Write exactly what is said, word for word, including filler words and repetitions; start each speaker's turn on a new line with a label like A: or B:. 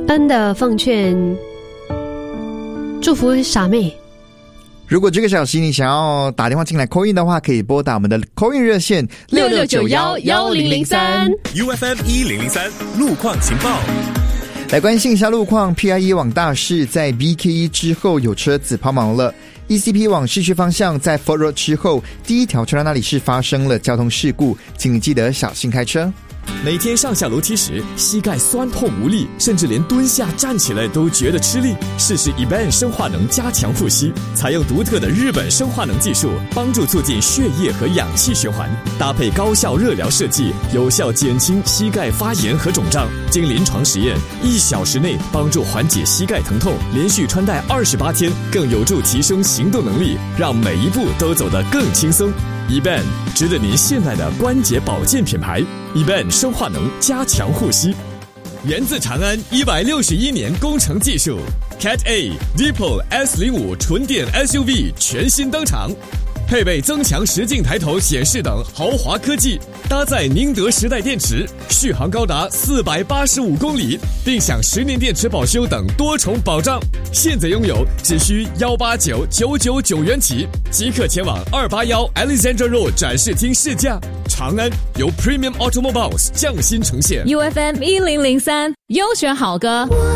A: 恩的奉劝，祝福傻妹。
B: 如果这个小时你想要打电话进来 call in 的话，可以拨打我们的 call in 热线
A: 六六九一一零零三
C: U F M 一零零三路况情报。
B: 来关心一下路况。 P I E 往大市在 B K E 之后有车子抛锚了， E C P 往市区方向在 Fort Road 之后第一条车道那里是发生了交通事故，请你记得小心开车。
D: 每天上下楼梯时，膝盖酸痛无力，甚至连蹲下站起来都觉得吃力。试试 E B A N 生化能加强护膝，采用独特的日本生化能技术，帮助促进血液和氧气循环，搭配高效热疗设计，有效减轻膝盖发炎和肿胀。经临床实验，一小时内帮助缓解膝盖疼痛，连续穿戴二十八天，更有助提升行动能力，让每一步都走得更轻松。E B A N 值得您信赖的关节保健品牌 E B A N 生化能加强护膝，源自长安一百六十一年工程技术 Cat A Deepol S 零五 纯电 S U V 全新登场，配备增强实境抬头显示等豪华科技，搭载宁德时代电池，续航高达四百八十五公里，并享十年电池保修等多重保障。现在拥有只需一八九九九九元起，即刻前往二八一 Alexandra Road 展示厅试驾。长安由 Premium Automobiles 匠心呈现
E: U F M 一零零三优选好歌。